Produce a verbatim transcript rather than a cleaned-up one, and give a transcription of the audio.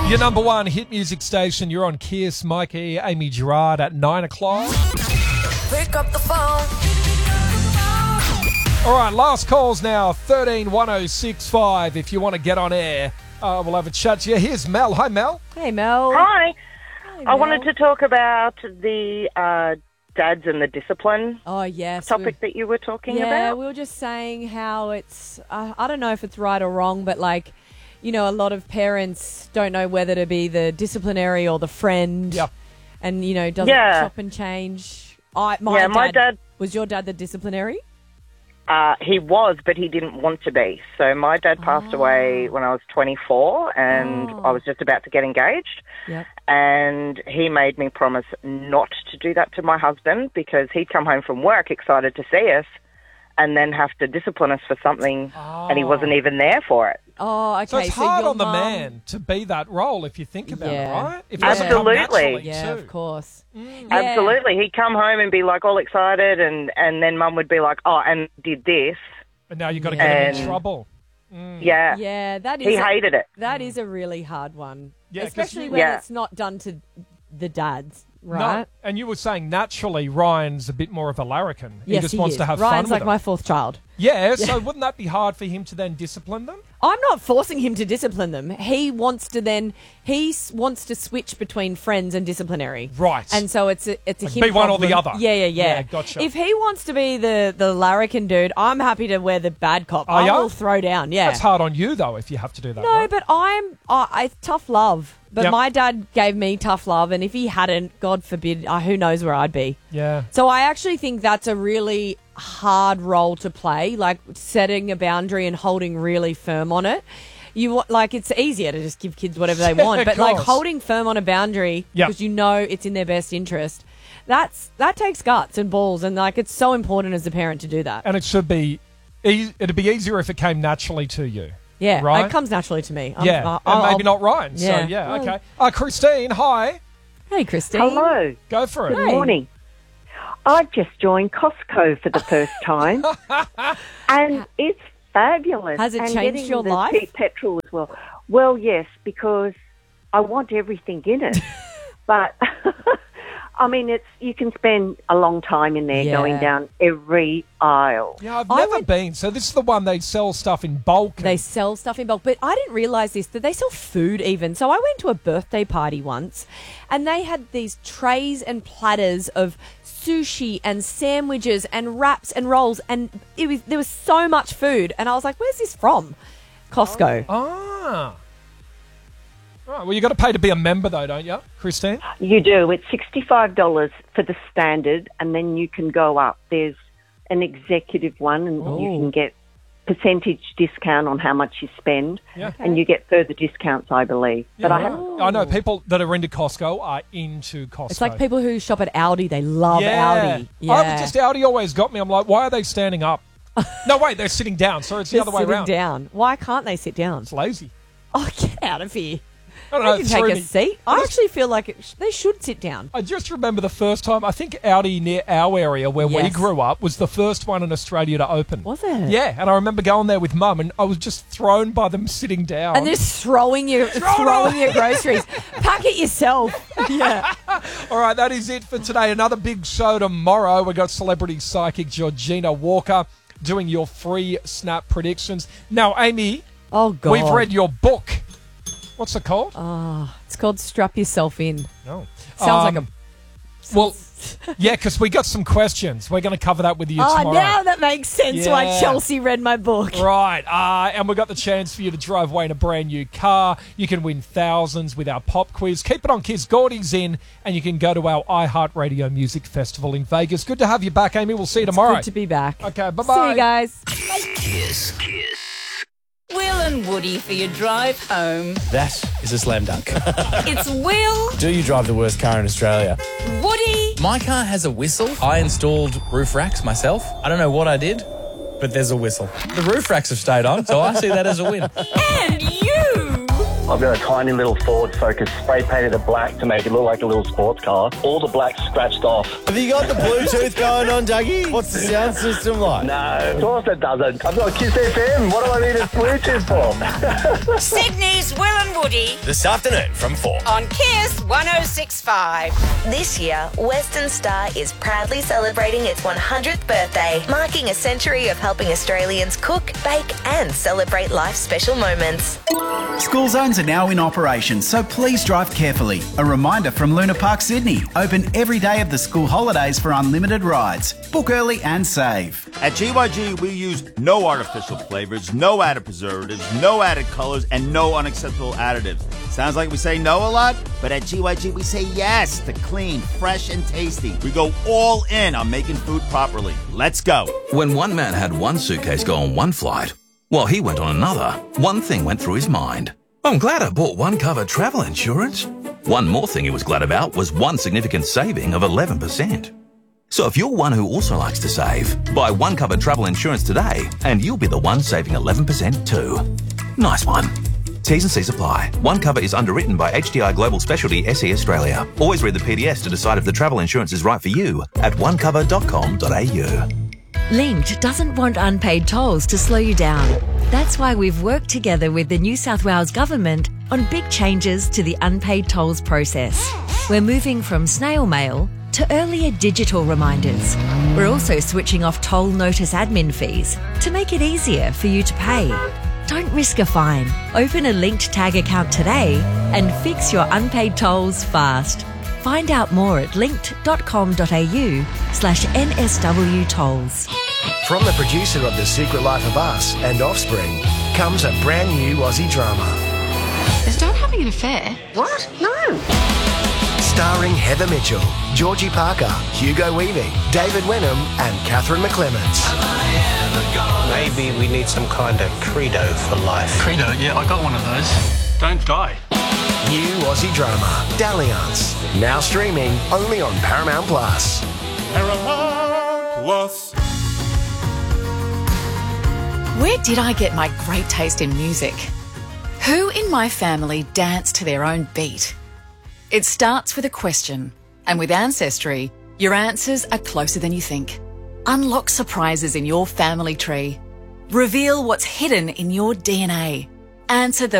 Your number one hit music station. You're on Kiss. Mikey, Amy Gerard at nine o'clock. Pick up the phone. All right, last calls now. thirteen one oh six five. If you want to get on air, uh, we'll have a chat to you. Here's Mel. Hi, Mel. Hey, Mel. Hi. Hi, I Mel. wanted to talk about the uh, dads and the discipline Oh, yes. topic we- that you were talking Yeah, about. we were just saying how it's, uh, I don't know if it's right or wrong, but like, you know, a lot of parents don't know whether to be the disciplinary or the friend. Yep. And, you know, doesn't Yeah. chop and change. I, my Yeah, my dad- Was your dad the disciplinary? Uh, he was, but he didn't want to be. So my dad passed Oh. away when I was twenty-four, and Oh. I was just about to get engaged. Yep. And he made me promise not to do that to my husband, because he'd come home from work excited to see us and then have to discipline us for something, and he wasn't even there for it. Oh, okay. So it's hard your on the mum- man to be that role if you think about Yeah. it, right? If it doesn't come Absolutely. naturally, Yeah, too. of course. Yeah. Absolutely. He'd come home and be like all excited, and, and then mum would be like, oh, and did this. But now you've got to get him in And- trouble. Yeah. Yeah, that is. He a- hated it. That is a really hard one. Yeah, 'cause Especially you- when Yeah. it's not done to the dads, No, right? and you were saying naturally Ryan's a bit more of a larrikin. Yes, he just he wants is. to have Ryan's fun with like them. my fourth child. Yeah, so wouldn't that be hard for him to then discipline them? I'm not forcing him to discipline them. He wants to then he s- wants to switch between friends and disciplinary. Right. And so it's a it's a Like him be one or the problem. other. Yeah, yeah, yeah. Yeah, gotcha. If he wants to be the the larrikin dude, I'm happy to wear the bad cop. Are I ya? will throw down. Yeah. That's hard on you, though, if you have to do that. No, right? but I'm I, I tough love. But Yep. my dad gave me tough love, and if he hadn't, God forbid, uh, who knows where I'd be. Yeah. So I actually think that's a really hard role to play, like setting a boundary and holding really firm on it. You want like it's easier to just give kids whatever they Yeah, want, of but like course. holding firm on a boundary Yep. because you know it's in their best interest. That's that takes guts and balls, and like it's so important as a parent to do that. And it should be, e- it'd be easier if it came naturally to you. Yeah, right? it comes naturally to me. I'm- Yeah, I'll- and I'll- maybe not Ryan. So, Yeah. yeah, Well- okay. Uh, Christine, hi. Hey, Christine. Hello. Go for it. Hey. Good morning. I've just joined Costco for the first time, and it's fabulous. Has it and changed getting your the life? cheap petrol as well. Well, yes, because I want everything in it, but I mean, it's you can spend a long time in there Yeah. going down every aisle. Yeah, I've I never went- been. So this is the one they sell stuff in bulk. They sell stuff in bulk, but I didn't realise this, that they sell food even. So I went to a birthday party once and they had these trays and platters of sushi and sandwiches and wraps and rolls, and it was there was so much food, and I was like, where's this from? Costco. Ah. Right, well, you got to pay to be a member, though, don't you, Christine? You do. It's sixty-five dollars for the standard, and then you can go up. There's an executive one, and you Oh. can get percentage discount on how much you spend, Yeah. and you get further discounts, I believe. Yeah, but I right. haven't. I know people that are into Costco are into Costco. It's like people who shop at Aldi, they love yeah. Aldi. Yeah. I, just Audi always got me. I'm like, why are they standing up? No, wait, they're sitting down. Sorry, it's the They're other way sitting around. down. Why can't they sit down? It's lazy. Oh, get out of here. I don't They know. can it take threw a me. seat. I I just- actually feel like it sh- they should sit down. I just remember the first time, I think Audi near our area where we Yes. grew up was the first one in Australia to open. Was it? Yeah, and I remember going there with Mum and I was just thrown by them sitting down. And just throwing your throwing your groceries. Pack it yourself. Yeah. All right, that is it for today. Another big show tomorrow. We've got celebrity psychic Georgina Walker doing your free snap predictions. Now, Amy, Oh God. we've read your book. What's it called? Oh, it's called Strap Yourself In. No. Sounds Um, like a. Well, yeah, because we got some questions. We're going to cover that with you Oh, tomorrow. now that makes sense why Yeah. Chelsea read my book. Right, uh, and we've got the chance for you to drive away in a brand new car. You can win thousands with our pop quiz. Keep it on, Kids. Gordy's in, and you can go to our iHeartRadio Music Festival in Vegas. Good to have you back, Amy. We'll see you tomorrow. Good to be back. Okay, bye-bye. See you guys. Kiss. Kiss. Will and Woody for your drive home. That is a slam dunk. It's Will, Do you drive the worst car in Australia? Woody, My car has a whistle. I installed roof racks myself. I don't know what I did, but there's a whistle. The roof racks have stayed on, so I see that as a win. and you. I've got a tiny little Ford Focus spray painted it black to make it look like a little sports car. All the black's scratched off. Have you got the Bluetooth going on, Dougie? What's the sound system like? No, of course it doesn't. I've got Kiss F M. What do I need a Bluetooth for? Sydney's Will and Woody This afternoon from four. on Kiss one oh six point five. This year, Western Star is proudly celebrating its one hundredth birthday, marking a century of helping Australians cook, bake and celebrate life's special moments. School zones are now in operation, so please drive carefully. A reminder from Luna Park Sydney, open every day of the school holidays for unlimited rides. Book early and save. At G Y G, we use no artificial flavors, no added preservatives, no added colors, and no unacceptable additives. Sounds like we say no a lot, but at G Y G, we say yes to clean, fresh, and tasty. We go all in on making food properly. Let's go. When one man had one suitcase go on one flight, while he went on another, one thing went through his mind. I'm glad I bought One Cover travel insurance. One more thing he was glad about was one significant saving of eleven percent. So if you're one who also likes to save, buy One Cover travel insurance today and you'll be the one saving eleven percent too. Nice one. T's and C's apply. One Cover is underwritten by H D I Global Specialty S E Australia. Always read the P D S to decide if the travel insurance is right for you at one cover dot com dot a u. Linked doesn't want unpaid tolls to slow you down. That's why we've worked together with the New South Wales Government on big changes to the unpaid tolls process. We're moving from snail mail to earlier digital reminders. We're also switching off toll notice admin fees to make it easier for you to pay. Don't risk a fine. Open a Linked Tag account today and fix your unpaid tolls fast. Find out more at linked dot com dot a u slash N S W tolls. From the producer of The Secret Life of Us and Offspring comes a brand new Aussie drama. Is Dad having an affair? What? No. Starring Heather Mitchell, Georgie Parker, Hugo Weaving, David Wenham and Catherine McClements. Maybe we need some kind of credo for life. Credo? Yeah, I got one of those. Don't die. New Aussie drama, Dalliance. Now streaming only on Paramount Plus. Paramount Plus. Where did I get my great taste in music? Who in my family danced to their own beat? It starts with a question, and with Ancestry, your answers are closer than you think. Unlock surprises in your family tree. Reveal what's hidden in your D N A. Answer the